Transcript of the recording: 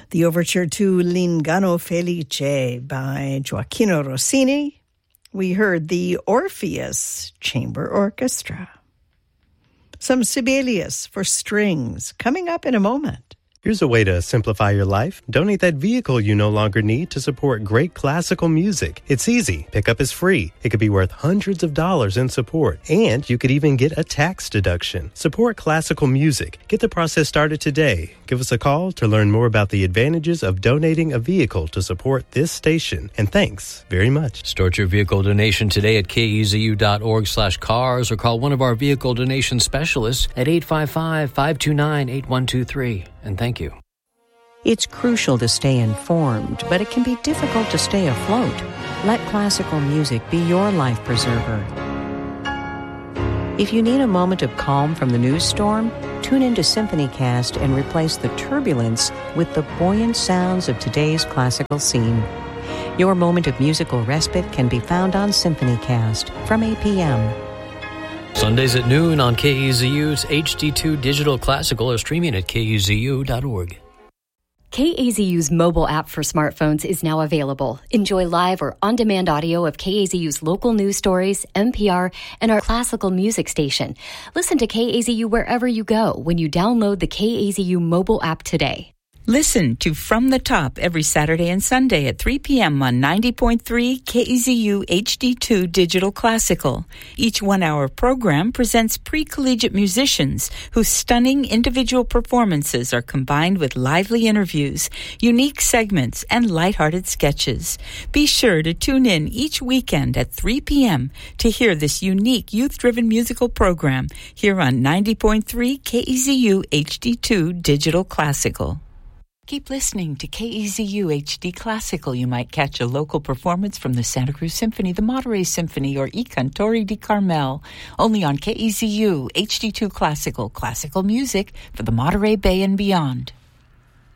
The overture to L'Inganno Felice by Gioacchino Rossini. We heard the Orpheus Chamber Orchestra. Some Sibelius for strings coming up in a moment. Here's a way to simplify your life. Donate that vehicle you no longer need to support great classical music. It's easy. Pickup is free. It could be worth hundreds of dollars in support. And you could even get a tax deduction. Support classical music. Get the process started today. Give us a call to learn more about the advantages of donating a vehicle to support this station. And thanks very much. Start your vehicle donation today at kezu.org/cars or call one of our vehicle donation specialists at 855-529-8123. And thank you. It's crucial to stay informed, but it can be difficult to stay afloat. Let classical music be your life preserver. If you need a moment of calm from the news storm, tune into SymphonyCast and replace the turbulence with the buoyant sounds of today's classical scene. Your moment of musical respite can be found on SymphonyCast from 8 p.m. Sundays at noon on KEZU's HD2 Digital Classical or streaming at kezu.org. KAZU's mobile app for smartphones is now available. Enjoy live or on-demand audio of KAZU's local news stories, NPR, and our classical music station. Listen to KAZU wherever you go when you download the KAZU mobile app today. Listen to From the Top every Saturday and Sunday at 3 p.m. on 90.3 KEZU HD2 Digital Classical. Each one-hour program presents pre-collegiate musicians whose stunning individual performances are combined with lively interviews, unique segments, and lighthearted sketches. Be sure to tune in each weekend at 3 p.m. to hear this unique youth-driven musical program here on 90.3 KEZU HD2 Digital Classical. Keep listening to KEZU HD Classical. You might catch a local performance from the Santa Cruz Symphony, the Monterey Symphony, or I Cantori di Carmel. Only on KEZU HD2 Classical, classical music for the Monterey Bay and beyond.